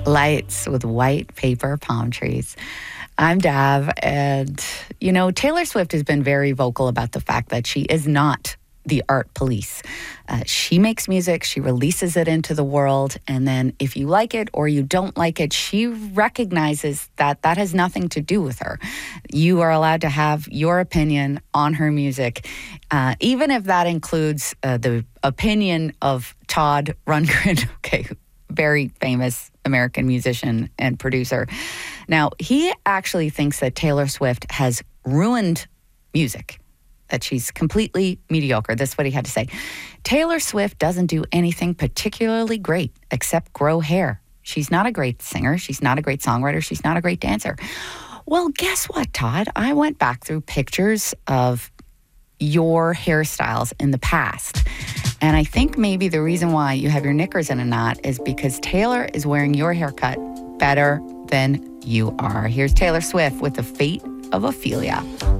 Lights with white paper palm trees. I'm Dav, and Taylor Swift has been very vocal about the fact that she is not the art police. She makes music, she releases it into the world, and then if you like it or you don't like it, she recognizes that that has nothing to do with her. You are allowed to have your opinion on her music, even if that includes the opinion of Todd Rundgren, very famous American musician and producer. Now, he actually thinks that Taylor Swift has ruined music, that she's completely mediocre. That's what he had to say. Taylor Swift doesn't do anything particularly great except grow hair. She's not a great singer. She's not a great songwriter. She's not a great dancer. Well, guess what, Todd? I went back through pictures of your hairstyles in the past. And I think maybe the reason why you have your knickers in a knot is because Taylor is wearing your haircut better than you are. Here's Taylor Swift with The Fate of Ophelia.